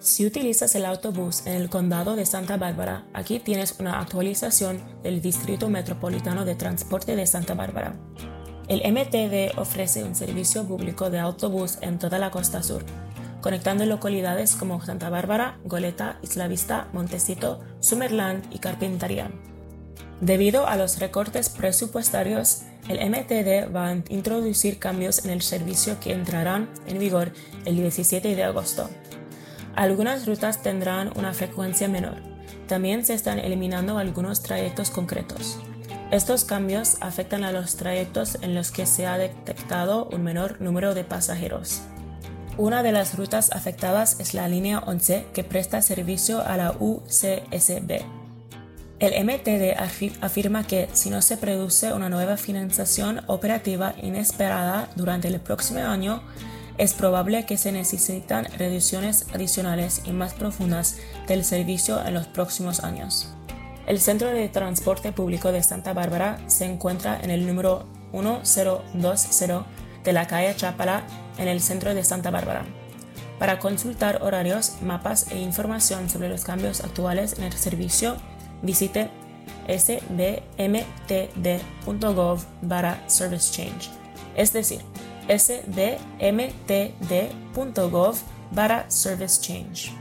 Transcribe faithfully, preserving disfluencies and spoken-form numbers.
Si utilizas el autobús en el condado de Santa Bárbara, aquí tienes una actualización del Distrito Metropolitano de Transporte de Santa Bárbara. El M T D ofrece un servicio público de autobús en toda la costa sur, conectando localidades como Santa Bárbara, Goleta, Isla Vista, Montecito, Summerland y Carpintería. Debido a los recortes presupuestarios, el M T D va a introducir cambios en el servicio que entrarán en vigor el diecisiete de agosto. Algunas rutas tendrán una frecuencia menor. También se están eliminando algunos trayectos concretos. Estos cambios afectan a los trayectos en los que se ha detectado un menor número de pasajeros. Una de las rutas afectadas es la línea once, que presta servicio a la U C S B. El M T D afirma que si no se produce una nueva financiación operativa inesperada durante el próximo año, es probable que se necesitan reducciones adicionales y más profundas del servicio en los próximos años. El Centro de Transporte Público de Santa Bárbara se encuentra en el número mil veinte de la calle Chapala, en el centro de Santa Bárbara. Para consultar horarios, mapas e información sobre los cambios actuales en el servicio, visite s b m t d punto gov barra service change, es decir, s b m t d punto gov barra service change.